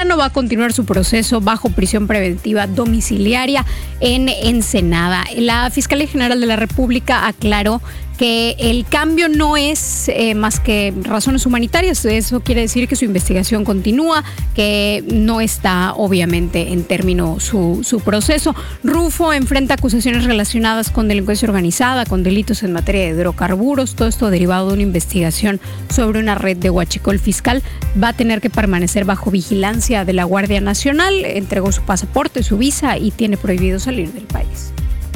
mexicano va a continuar su proceso bajo prisión preventiva domiciliaria en Ensenada. La Fiscalía General de la República aclaró que el cambio no es más que razones humanitarias. Eso quiere decir que su investigación continúa, que no está obviamente en término su proceso. Rufo enfrenta acusaciones relacionadas con delincuencia organizada, con delitos en materia de hidrocarburos, todo esto derivado de una investigación sobre una red de huachicol fiscal. Va a tener que permanecer bajo vigilancia de la Guardia Nacional, entregó su pasaporte, su visa y tiene prohibido salir del país.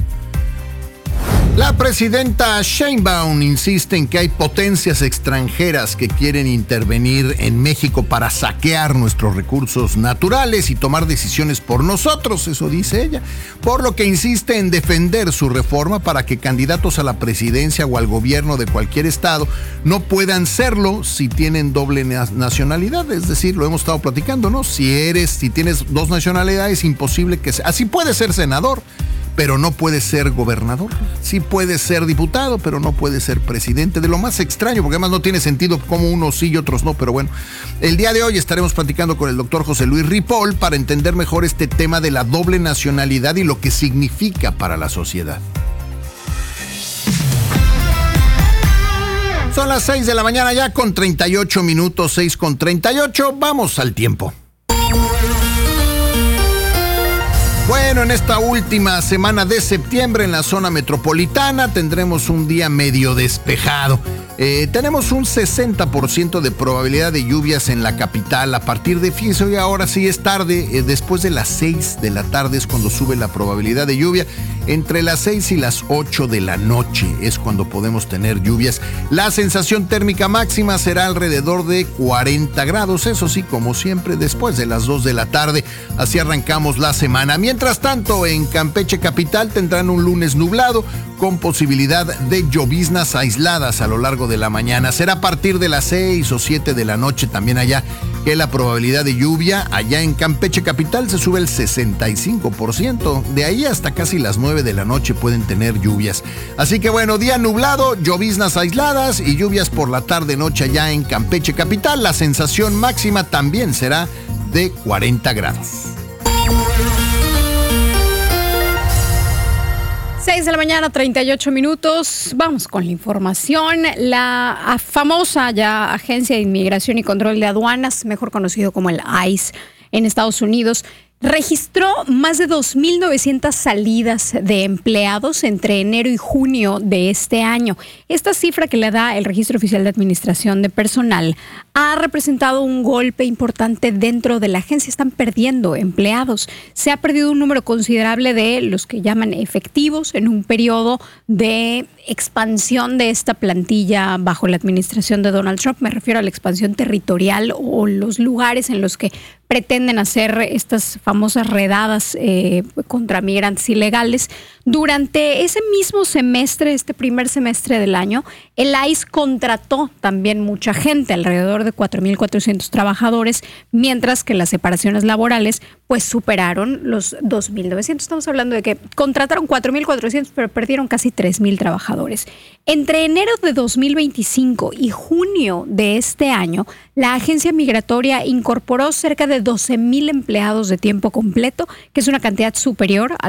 La presidenta Sheinbaum insiste en que hay potencias extranjeras que quieren intervenir en México para saquear nuestros recursos naturales y tomar decisiones por nosotros, eso dice ella, por lo que insiste en defender su reforma para que candidatos a la presidencia o al gobierno de cualquier estado no puedan serlo si tienen doble nacionalidad. Es decir, lo hemos estado platicando, ¿no? Si tienes dos nacionalidades, imposible que sea. Así puedes ser senador, pero no puede ser gobernador. Sí puede ser diputado, pero no puede ser presidente. De lo más extraño, porque además no tiene sentido cómo unos sí y otros no, pero bueno. El día de hoy estaremos platicando con el doctor José Luis Ripoll para entender mejor este tema de la doble nacionalidad y lo que significa para la sociedad. Son las 6 de la mañana ya con 38 minutos, 6:38. Vamos al tiempo. Bueno, en esta última semana de septiembre en la zona metropolitana tendremos un día medio despejado. Tenemos un 60% de probabilidad de lluvias en la capital a partir de hoy. Ahora sí es tarde, después de las 6 de la tarde es cuando sube la probabilidad de lluvia. Entre las 6 y las 8 de la noche es cuando podemos tener lluvias. La sensación térmica máxima será alrededor de 40 grados. Eso sí, como siempre, después de las 2 de la tarde. Así arrancamos la semana. Mientras tanto, en Campeche capital tendrán un lunes nublado con posibilidad de lloviznas aisladas a lo largo de la mañana. Será a partir de las 6 o 7 de la noche también allá que la probabilidad de lluvia allá en Campeche capital se sube el 65%. De ahí hasta casi las 9 de la noche pueden tener lluvias. Así que bueno, día nublado, lloviznas aisladas y lluvias por la tarde-noche allá en Campeche capital. La sensación máxima también será de 40 grados. 6 de la mañana, 38 minutos. Vamos con la información. La famosa ya Agencia de Inmigración y Control de Aduanas, mejor conocido como el ICE en Estados Unidos, registró más de 2,900 salidas de empleados entre enero y junio de este año. Esta cifra que le da el Registro Oficial de Administración de Personal ha representado un golpe importante dentro de la agencia. Están perdiendo empleados. Se ha perdido un número considerable de los que llaman efectivos en un periodo de expansión de esta plantilla bajo la administración de Donald Trump. Me refiero a la expansión territorial o los lugares en los que pretenden hacer estas famosas redadas contra migrantes ilegales. Durante ese mismo semestre, este primer semestre del año, el ICE contrató también mucha gente, alrededor de 4,400 trabajadores, mientras que las separaciones laborales pues superaron los 2,900. Estamos hablando de que contrataron 4,400, pero perdieron casi 3,000 trabajadores. Entre enero de 2025 y junio de este año, la agencia migratoria incorporó cerca de 12,000 empleados de tiempo completo, que es una cantidad superior a